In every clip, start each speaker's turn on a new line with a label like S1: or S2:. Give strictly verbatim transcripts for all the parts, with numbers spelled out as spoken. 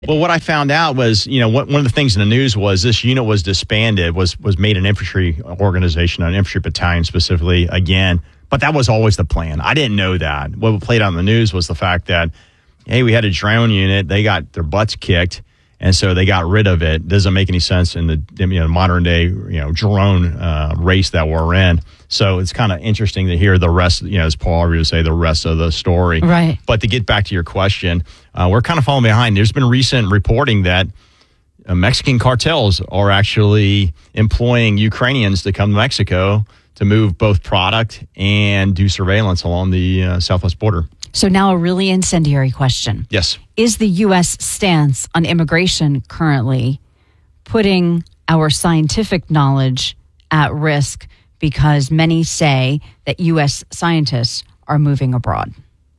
S1: Well, what I found out was, you know, what, one of the things in the news was this unit was disbanded, was was made an infantry organization, an infantry battalion specifically, again. But that was always the plan. I didn't know that. What played out in the news was the fact that, hey, we had a drone unit. They got their butts kicked, and so they got rid of it. Doesn't make any sense in the you know, modern day you know drone uh, race that we're in. So it's kind of interesting to hear the rest, you know, as Paul would say, the rest of the story.
S2: Right.
S1: But to get back to your question, uh, we're kind of falling behind. There's been recent reporting that uh, Mexican cartels are actually employing Ukrainians to come to Mexico to move both product and do surveillance along the uh, southwest border.
S2: So now a really incendiary question.
S1: Yes.
S2: Is the U S stance on immigration currently putting our scientific knowledge at risk because many say that U S scientists are moving abroad?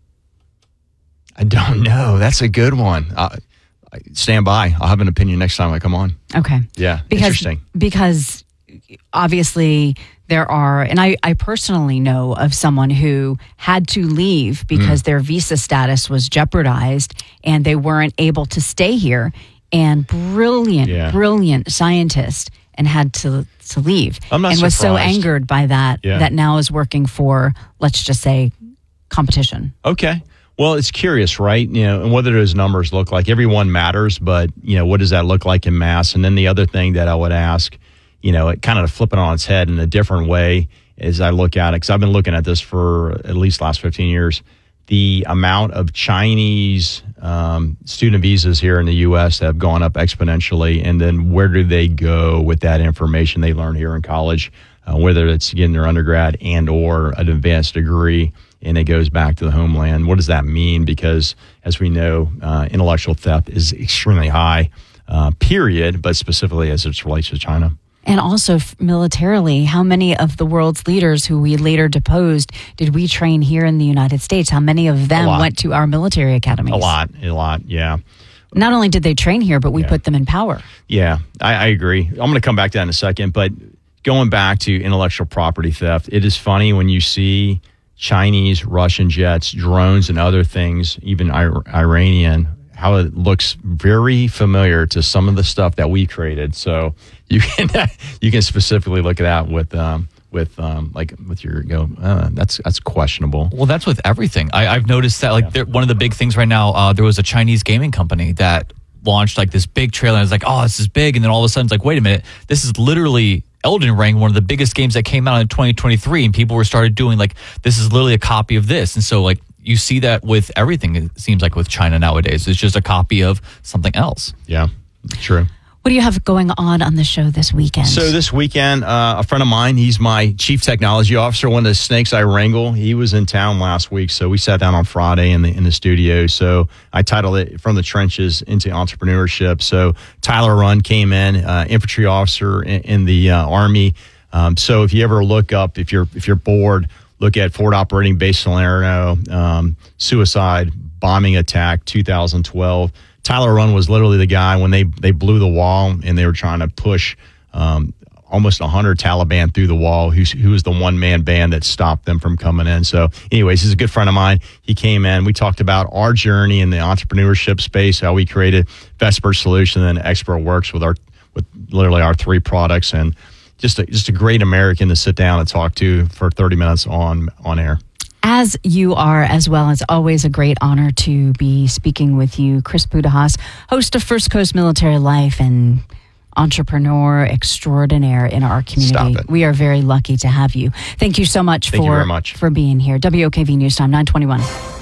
S1: I don't know. That's a good one. Uh, stand by. I'll have an opinion next time I come on.
S2: Okay.
S1: Yeah,
S2: because,
S1: interesting.
S2: Because obviously there are, and I, I personally know of someone who had to leave because mm. their visa status was jeopardized and they weren't able to stay here. And brilliant, yeah. brilliant scientist, and had to to leave.
S1: I'm not
S2: and
S1: surprised.
S2: Was so angered by that
S1: yeah.
S2: that now is working for, let's just say, competition.
S1: Okay. Well, it's curious, right? You know, and what do those numbers look like? Everyone matters, but, you know, what does that look like in mass? And then the other thing that I would ask, you know, it kind of flip it on its head in a different way as I look at it, because I've been looking at this for at least the last fifteen years. The amount of Chinese um, student visas here in the U S have gone up exponentially, and then where do they go with that information they learn here in college, uh, whether it's getting their undergrad and or an advanced degree, and it goes back to the homeland. What does that mean? Because as we know, uh, intellectual theft is extremely high, uh, period, but specifically as it relates to China.
S2: And also militarily, how many of the world's leaders who we later deposed did we train here in the United States? How many of them went to our military academies?
S1: A lot, a lot, yeah.
S2: Not only did they train here, but we
S1: yeah.
S2: put them in power.
S1: Yeah, I, I agree. I'm going to come back to that in a second, but going back to intellectual property theft, it is funny when you see Chinese, Russian jets, drones, and other things, even Ir- Iranian, how it looks very familiar to some of the stuff that we created. So you can you can specifically look at that with um, with um, like with your go. Uh, that's that's questionable.
S3: Well, that's with everything. I, I've noticed that like yeah. one of the big things right now. Uh, there was a Chinese gaming company that launched like this big trailer. And it's like, oh, this is big, and then all of a sudden it's like, wait a minute, this is literally Elden Ring, one of the biggest games that came out in twenty twenty-three, and people were started doing like, this is literally a copy of this, and so like. You see that with everything, it seems like with China nowadays. It's just a copy of something else.
S1: Yeah, true.
S2: What do you have going on on the show this weekend?
S1: So this weekend, uh, a friend of mine, he's my chief technology officer, one of the snakes I wrangle. He was in town last week, so we sat down on Friday in the in the studio. So I titled it From the Trenches into Entrepreneurship. So Tyler Runn came in, uh, infantry officer in, in the uh, Army. Um, so if you ever look up, if you're if you're bored, look at Forward Operating Base Salerno, um, suicide, bombing attack, two thousand twelve. Tyler Runn was literally the guy when they, they blew the wall and they were trying to push um, almost one hundred Taliban through the wall, who, who was the one-man band that stopped them from coming in. So anyways, he's a good friend of mine. He came in. We talked about our journey in the entrepreneurship space, how we created Vesper Solution and Expert Works with our with literally our three products, and Just a, just a great American to sit down and talk to for thirty minutes on on air.
S2: As you are, as well. It's always a great honor to be speaking with you. Chris Budahas, host of First Coast Military Life and entrepreneur extraordinaire in our community.
S1: Stop it.
S2: We are very lucky to have you. Thank you so much,
S1: Thank
S2: for,
S1: you very much.
S2: for being here. W O K V News Time, nine twenty-one.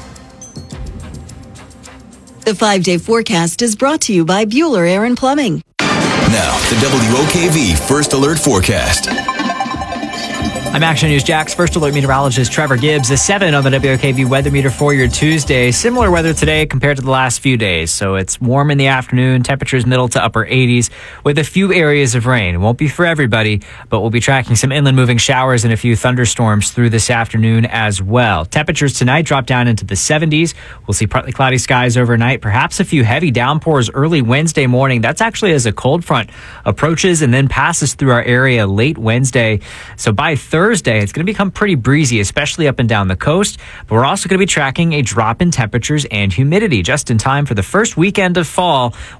S4: The five-day forecast is brought to you by Bueller Air and Plumbing.
S5: Now, the W O K V First Alert Forecast.
S6: I'm Action News Jack's First Alert meteorologist Trevor Gibbs. A seven on the W O K V weather meter for your Tuesday. Similar weather today compared to the last few days. So it's warm in the afternoon, temperatures middle to upper eighties with a few areas of rain. It won't be for everybody, but we'll be tracking some inland moving showers and a few thunderstorms through this afternoon as well. Temperatures tonight drop down into the seventies. We'll see partly cloudy skies overnight, perhaps a few heavy downpours early Wednesday morning. That's actually as a cold front approaches and then passes through our area late Wednesday. So by Thursday, Thursday, it's going to become pretty breezy, especially up and down the coast. But we're also going to be tracking a drop in temperatures and humidity just in time for the first weekend of fall.